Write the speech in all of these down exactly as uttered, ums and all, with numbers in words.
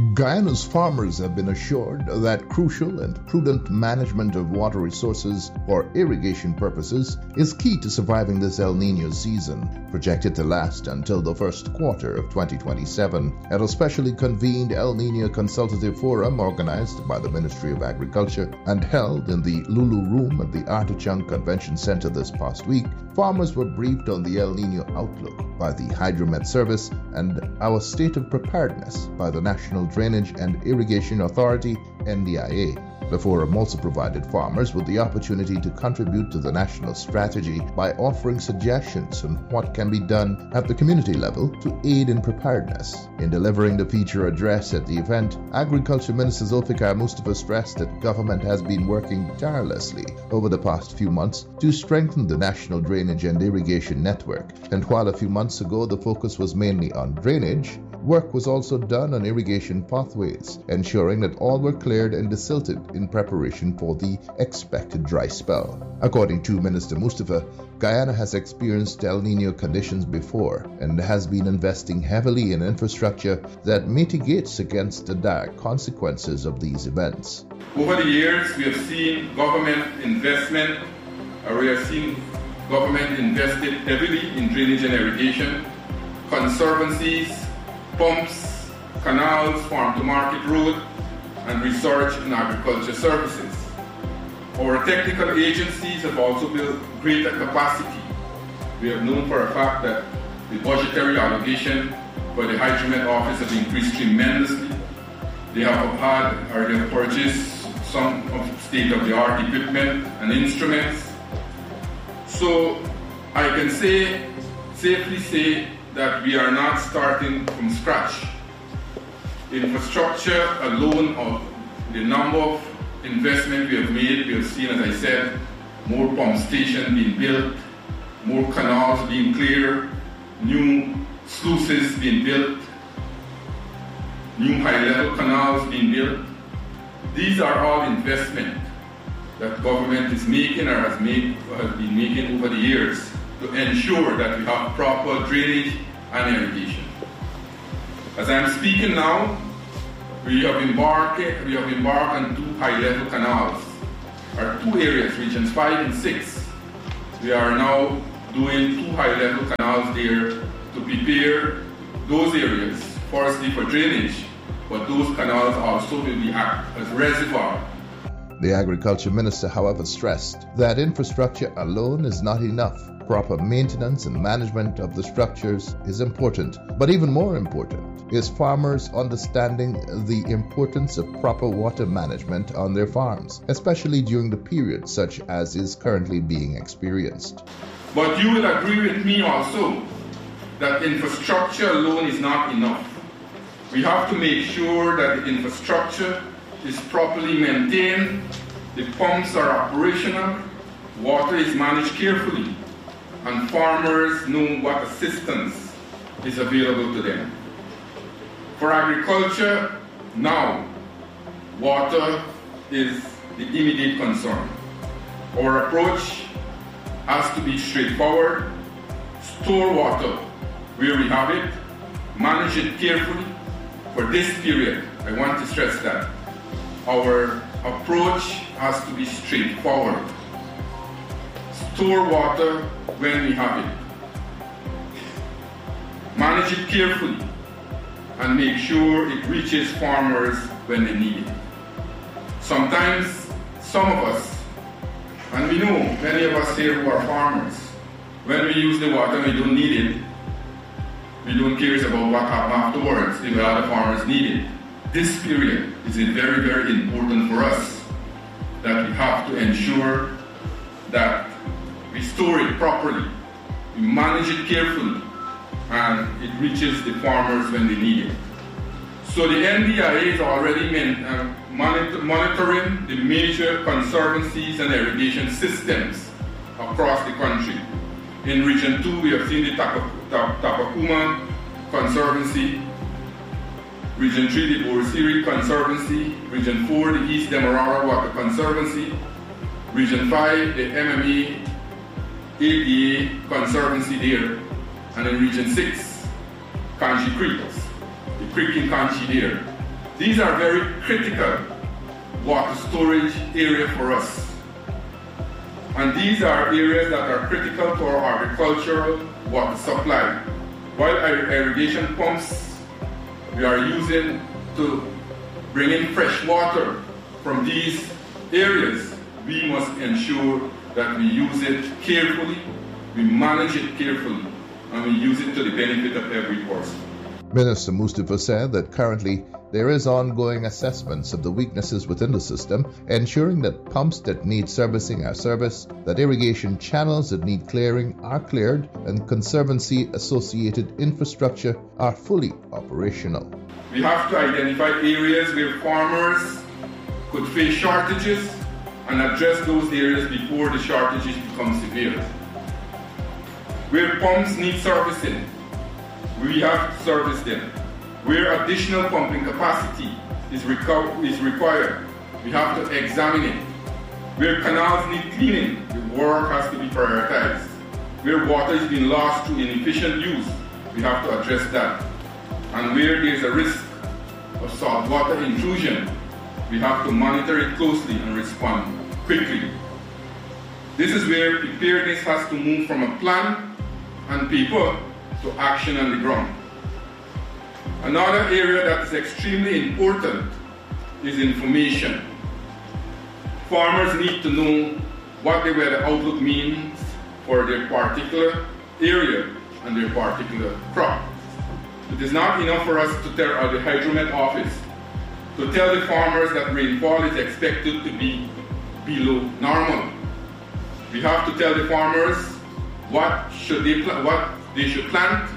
Guyana's farmers have been assured that crucial and prudent management of water resources for irrigation purposes is key to surviving this El Niño season, projected to last until the first quarter of twenty twenty-seven. At a specially convened El Niño Consultative Forum organized by the Ministry of Agriculture and held in the Lulu Room at the Artichunk Convention Center this past week, farmers were briefed on the El Niño outlook by the Hydromet Service and our state of preparedness by the National Drainage and Irrigation Authority, N D I A. The forum also provided farmers with the opportunity to contribute to the national strategy by offering suggestions on what can be done at the community level to aid in preparedness. In delivering the feature address at the event, Agriculture Minister Zulfikar Mustafa stressed that government has been working tirelessly over the past few months to strengthen the national drainage and irrigation network. And while a few months ago the focus was mainly on drainage, work was also done on irrigation pathways, ensuring that all were cleared and desilted in preparation for the expected dry spell. According to Minister Mustafa, Guyana has experienced El Niño conditions before and has been investing heavily in infrastructure that mitigates against the dire consequences of these events. Over the years, we have seen government investment, or we have seen government invested heavily in drainage and irrigation, conservancies, pumps, canals, farm-to-market road, and research and agriculture services. Our technical agencies have also built greater capacity. We have known for a fact that the budgetary allocation for the Hydromet office has increased tremendously. They have had or they have purchased some of state-of-the-art equipment and instruments. So I can say, safely say, that we are not starting from scratch. Infrastructure alone, of the number of investment we have made, we have seen, as I said, more pump stations being built, more canals being cleared, new sluices being built, new high-level canals being built. These are all investment that government is making or has, made, has been making over the years to ensure that we have proper drainage and irrigation. As I'm speaking now, we have embarked, we have embarked on two high-level canals, or two areas, regions five and six. We are now doing two high-level canals there to prepare those areas, firstly for drainage, but those canals also will be act as reservoir. The Agriculture Minister, however, stressed that infrastructure alone is not enough. Proper maintenance and management of the structures is important, but even more important is farmers understanding the importance of proper water management on their farms, especially during the period such as is currently being experienced. But you will agree with me also that infrastructure alone is not enough. We have to make sure that the infrastructure is properly maintained, the pumps are operational, water is managed carefully, and farmers know what assistance is available to them. For agriculture, now, water is the immediate concern. Our approach has to be straightforward: store water where we have it, manage it carefully. For this period, I want to stress that our approach has to be straightforward. Store water when we have it. Manage it carefully and make sure it reaches farmers when they need it. Sometimes, some of us, and we know many of us here who are farmers, when we use the water and we don't need it, we don't care about what happens afterwards if the other farmers need it. This period is very, very important for us, that we have to ensure that we store it properly, we manage it carefully, and it reaches the farmers when they need it. So the N D I A is already man, uh, monitor, monitoring the major conservancies and irrigation systems across the country. In Region two, we have seen the Tapakuma Conservancy, Region three, the Borisiri Conservancy, Region four, the East Demerara Water Conservancy, Region five, the M M A A D A Conservancy there, and in Region six, Kanchi Creek, the creek in Kanchi there. These are very critical water storage area for us. And these are areas that are critical to our agricultural water supply. While our irrigation pumps we are using to bring in fresh water from these areas, we must ensure that we use it carefully, we manage it carefully, and we use it to the benefit of every person. Minister Mustafa said that currently there is ongoing assessments of the weaknesses within the system, ensuring that pumps that need servicing are serviced, that irrigation channels that need clearing are cleared, and conservancy-associated infrastructure are fully operational. We have to identify areas where farmers could face shortages and address those areas before the shortages become severe. Where pumps need servicing, we have to service them. Where additional pumping capacity is, reco- is required, we have to examine it. Where canals need cleaning, the work has to be prioritized. Where water is being lost through inefficient use, we have to address that. And where there is a risk of saltwater intrusion, we have to monitor it closely and respond quickly. This is where preparedness has to move from a plan and paper to action on the ground. Another area that is extremely important is information. Farmers need to know what the weather outlook means for their particular area and their particular crop. It is not enough for us to tell the Hydromet office to tell the farmers that rainfall is expected to be below normal. We have to tell the farmers what should they pl- what they should plant,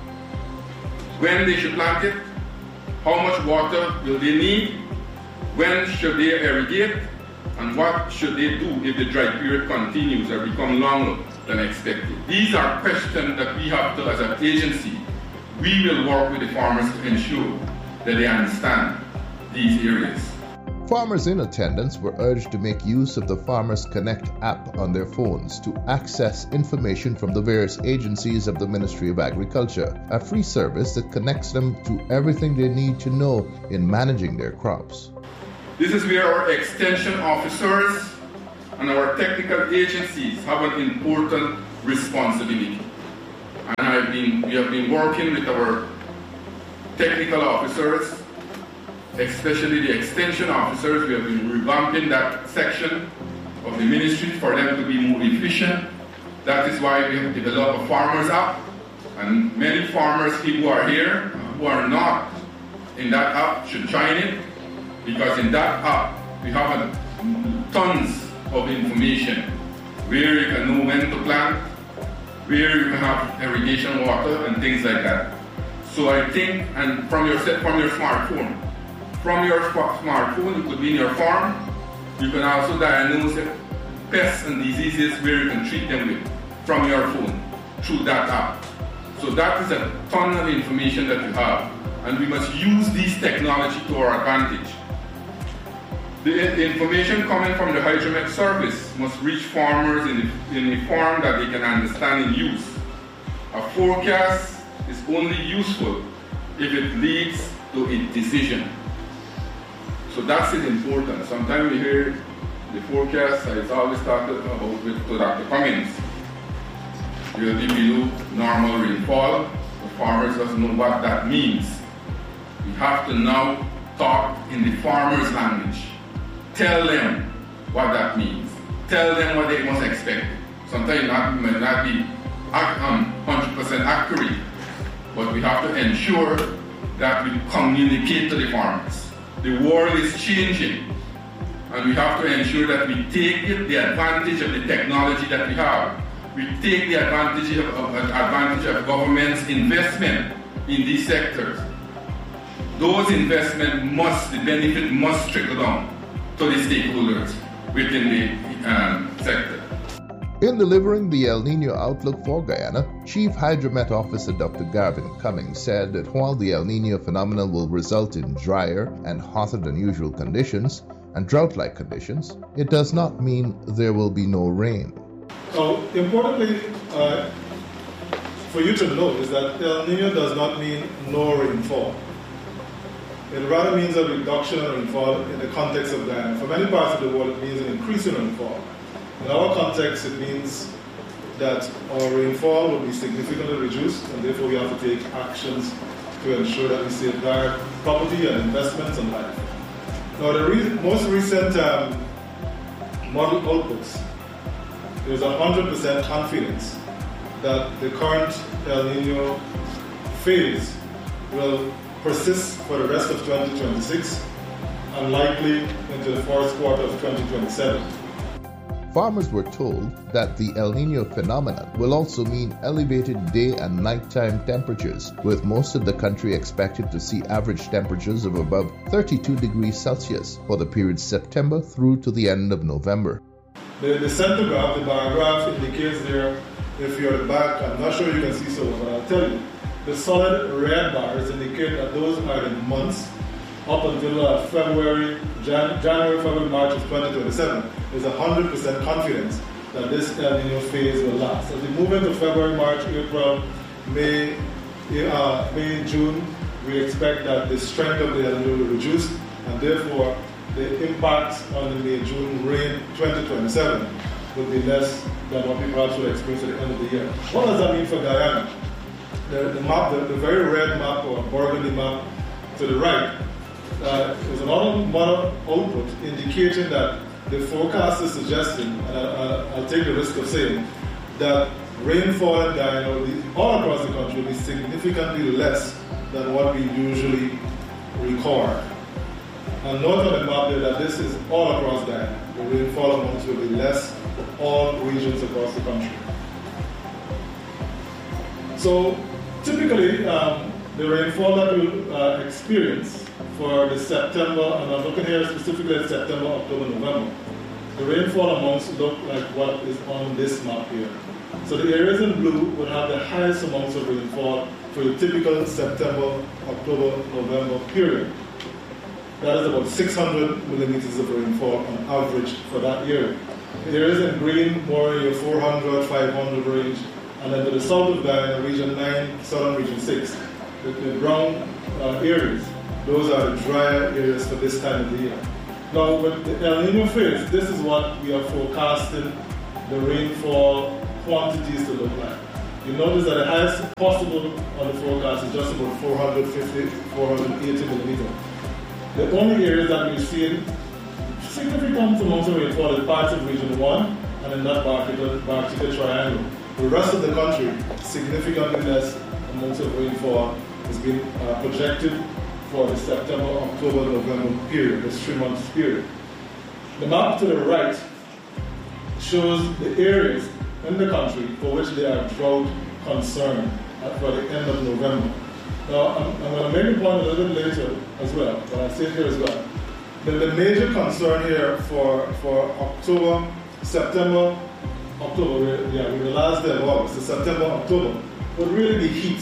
when they should plant it, how much water will they need, when should they irrigate, and what should they do if the dry period continues or becomes longer than expected. These are questions that we have to, as an agency, we will work with the farmers to ensure that they understand these areas. Farmers in attendance were urged to make use of the Farmers Connect app on their phones to access information from the various agencies of the Ministry of Agriculture, a free service that connects them to everything they need to know in managing their crops. This is where our extension officers and our technical agencies have an important responsibility. And I've been, we have been working with our technical officers, especially the extension officers. We have been revamping that section of the ministry for them to be more efficient. That is why we have developed a farmers app. And many farmers who are here, who are not in that app, should join it, because in that app we have a, tons of information where you can know when to plant, where you can have irrigation water and things like that. So I think, and from your from your smartphone, from your smartphone, it could be in your farm. You can also diagnose pests and diseases where you can treat them with from your phone through that app. So that is a ton of information that you have, and we must use this technology to our advantage. The information coming from the Hydromet service must reach farmers in, the, in a form that they can understand and use. A forecast is only useful if it leads to a decision. So that's it important. Sometimes we hear the forecast, it's always talked about with to Doctor Cummings. Will be below normal rainfall. The farmers doesn't know what that means. We have to now talk in the farmer's language. Tell them what that means. Tell them what they must expect. Sometimes it might not be um, one hundred percent accurate, but we have to ensure that we communicate to the farmers. The world is changing, and we have to ensure that we take the advantage of the technology that we have. We take the advantage of, of, advantage of government's investment in these sectors. Those investments must, the benefit must trickle down to the stakeholders within the um, sector. In delivering the El Nino outlook for Guyana, Chief Hydromet Officer Doctor Garvin Cummings said that while the El Nino phenomenon will result in drier and hotter than usual conditions and drought-like conditions, it does not mean there will be no rain. So, importantly, uh, for you to know is that El Nino does not mean no rainfall. it rather means a reduction in rainfall in the context of Guyana. For many parts of the world, it means an increase in rainfall. In our context, it means that our rainfall will be significantly reduced, and therefore we have to take actions to ensure that we safeguard property and investments and life. Now, the re- most recent um, model outputs, there's one hundred percent confidence that the current El Nino phase will persist for the rest of twenty twenty-six and likely into the first quarter of twenty twenty-seven. Farmers were told that the El Nino phenomenon will also mean elevated day and nighttime temperatures, with most of the country expected to see average temperatures of above thirty-two degrees Celsius for the period September through to the end of November. The, the center graph, the bar graph, indicates there, if you're at the back, I'm not sure you can see so, but I'll tell you. The solid red bars indicate that those are the months up until uh, February, Jan- January, February, March of twenty twenty-seven. There's one hundred percent confidence that this El Nino phase will last. As we move into February, March, April, May, uh, May, June, we expect that the strength of the El Nino will reduce, and therefore the impact on the May, June rain twenty twenty-seven will be less than what we perhaps will experience at the end of the year. What does that mean for Guyana? The, the map, the, the very red map or burgundy map to the right, uh, is another model output indicating that the forecast is suggesting, and I, I, I'll take the risk of saying, that rainfall in Guyana will be, all across the country will be significantly less than what we usually record. And note on the map there that this is all across Guyana. The rainfall amounts will be less for all regions across the country. So typically, um, the rainfall that we'll uh, experience for the September, and I'm looking here specifically at September, October, November, the rainfall amounts look like what is on this map here. So the areas in blue would have the highest amounts of rainfall for the typical September, October, November period. That is about six hundred millimeters of rainfall on average for that year. The areas in green, more in your four hundred, five hundred range, and then to the south of Guyana, region nine, southern region six, the, the brown uh, areas, those are the drier areas for this time of the year. Now, with the El Nino phase, this is what we are forecasting the rainfall quantities to look like. You notice that the highest possible on the forecast is just about four hundred fifty, four hundred eighty millimeters. The only areas that we're seeing significant amounts of rainfall is parts of region one and in that particular, particular triangle. The rest of the country, significantly less amounts of rainfall is being uh, projected for the September, October, November period, this three months period. The map to the right shows the areas in the country for which there are drought concern for the end of November. Now, I'm, I'm going to make a point a little bit later as well, but I'll say it here as well. The, the major concern here for, for October, September, October, we're, yeah, we're the last day of August, so September, October, would really be heat.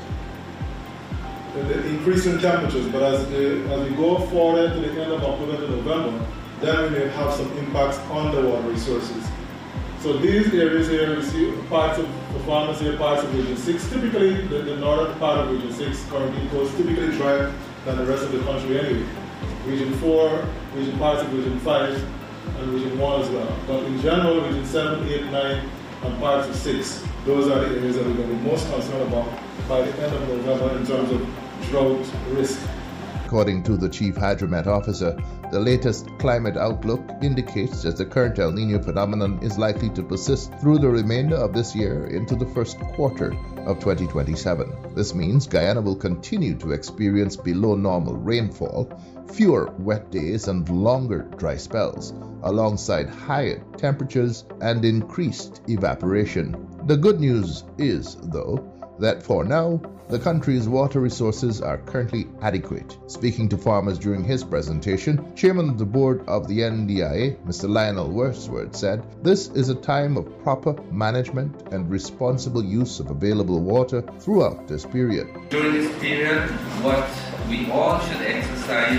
The, the increase in temperatures, but as, the, as we go forward to the end of October to November, then we may have some impacts on the water resources. So these areas here, we see parts of the farmers here, parts of region six. Typically, the, the northern part of region six, currently goes typically drier than the rest of the country anyway. Region four, region parts of region five, and region one as well. But in general, region seven, eight, nine, and parts of six, those are the areas that we're going to be most concerned about by the end of November in terms of drought risk. According to the Chief Hydromet Officer, the latest climate outlook indicates that the current El Nino phenomenon is likely to persist through the remainder of this year into the first quarter of twenty twenty-seven. This means Guyana will continue to experience below normal rainfall, fewer wet days and longer dry spells, alongside higher temperatures and increased evaporation. The good news is, though, that for now, the country's water resources are currently adequate. Speaking to farmers during his presentation, Chairman of the Board of the N D I A, Mister Lionel Wordsworth, said, "This is a time of proper management and responsible use of available water throughout this period." During this period, what we all should exercise,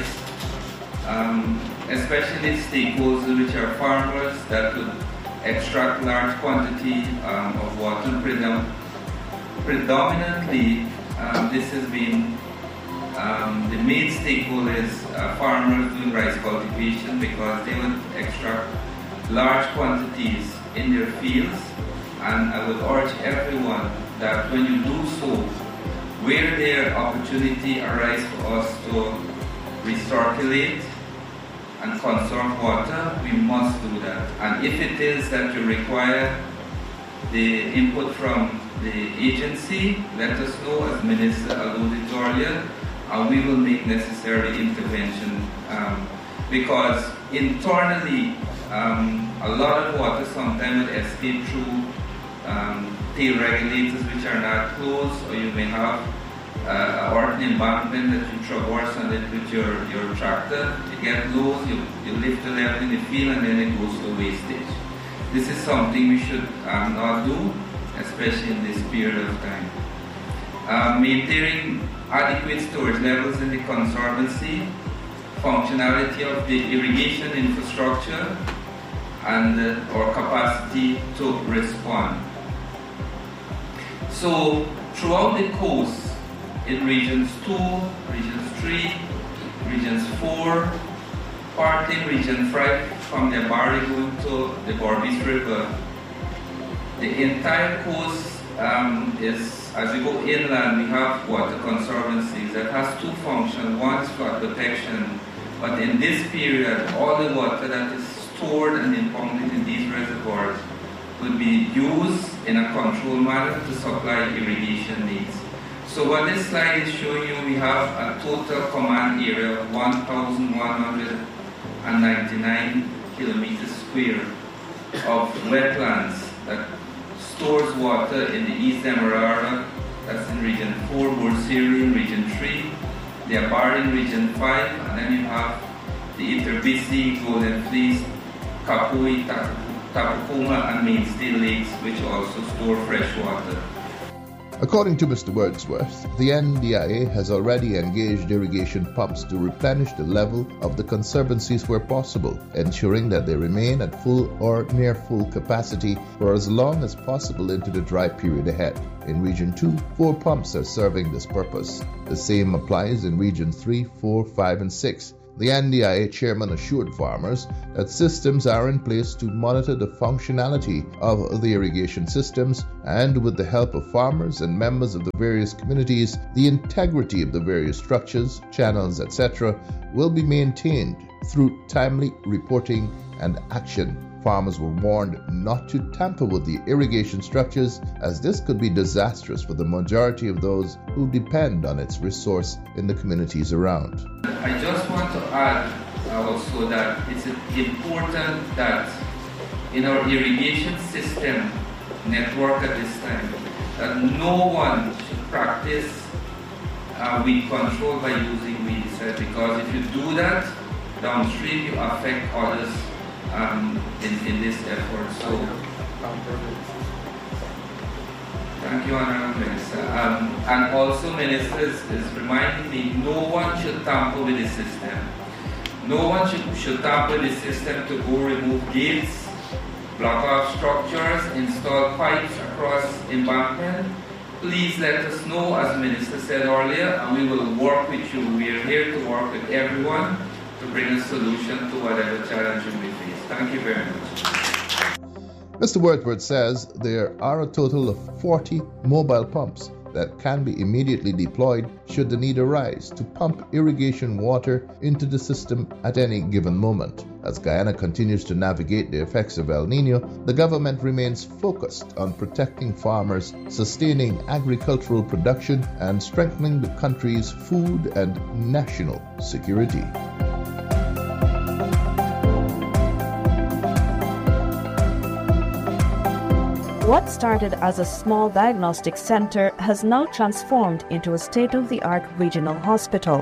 um, especially stakeholders which are farmers that could extract large quantity um, of water, predom- predominantly Um, this has been Um, the main stakeholder is uh, farmers doing rice cultivation, because they would extract large quantities in their fields, and I would urge everyone that when you do so, where there opportunity arises for us to recirculate and conserve water, we must do that. And if it is that you require the input from the agency, let us know, as Minister alluded to earlier, and we will make necessary intervention, um, because internally um, a lot of water sometimes will escape through um, tail regulators which are not closed, or you may have uh, or an embankment that you traverse on it with your, your tractor. You get low, you, you lift the level in the field, and then it goes to wastage. This is something we should um, not do, especially in this period of time. Uh, maintaining adequate storage levels in the conservancy, functionality of the irrigation infrastructure, and uh, our capacity to respond. So, throughout the coast, in regions two, regions three, regions four, part in region five, from the Barry going to the Berbice River, the entire coast um, is, as we go inland, we have water conservancies that has two functions. One is flood protection, but in this period, all the water that is stored and impounded in these reservoirs will be used in a controlled manner to supply irrigation needs. So what this slide is showing you, we have a total command area of one thousand one hundred ninety-nine kilometers square of wetlands that stores water in the East Demerara, that's in region four, Bursiri in region three, the Abari in region five, and then you have the Iterbisi, Golden Fleece, Kapui, Tapukuma, and Mainstay lakes, which also store fresh water. According to Mister Wordsworth, the N D I A has already engaged irrigation pumps to replenish the level of the conservancies where possible, ensuring that they remain at full or near full capacity for as long as possible into the dry period ahead. In Region two, four pumps are serving this purpose. The same applies in Regions three, four, five, and six. The N D I A chairman assured farmers that systems are in place to monitor the functionality of the irrigation systems, and with the help of farmers and members of the various communities, the integrity of the various structures, channels, et cetera will be maintained through timely reporting and action. Farmers were warned not to tamper with the irrigation structures, as this could be disastrous for the majority of those who depend on its resource in the communities around. I just want to add also that it's important that in our irrigation system network at this time, that no one should practice uh, weed control by using weedicide, because if you do that, downstream you affect others um, in, in this effort. So, thank you, Honorable Minister. Um, and also, Minister is, is reminding me, no one should tamper with the system. No one should, should tamper with the system to go remove gates, block off structures, install pipes across embankment. Please let us know, as the Minister said earlier, and we will work with you. We are here to work with everyone to bring a solution to whatever challenge you may face. Thank you very much. Mister Wordsworth says there are a total of forty mobile pumps that can be immediately deployed should the need arise to pump irrigation water into the system at any given moment. As Guyana continues to navigate the effects of El Niño, the government remains focused on protecting farmers, sustaining agricultural production, and strengthening the country's food and national security. What started as a small diagnostic center has now transformed into a state-of-the-art regional hospital.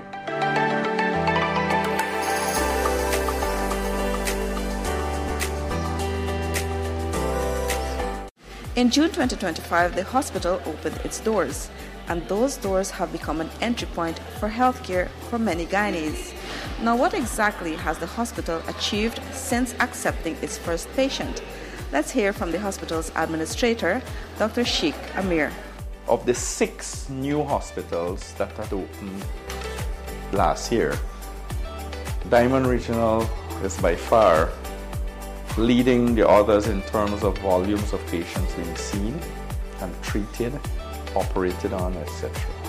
In June twenty twenty-five, the hospital opened its doors, and those doors have become an entry point for healthcare for many Guyanese. Now, what exactly has the hospital achieved since accepting its first patient? Let's hear from the hospital's administrator, Doctor Sheikh Amir. Of the six new hospitals that had opened last year, Diamond Regional is by far leading the others in terms of volumes of patients being seen and treated, operated on, et cetera.